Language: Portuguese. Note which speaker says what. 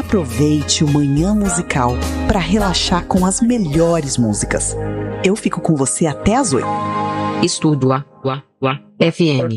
Speaker 1: Aproveite o Manhã Musical para relaxar com as melhores músicas. Eu fico com você até às 8.
Speaker 2: Estúdio FM.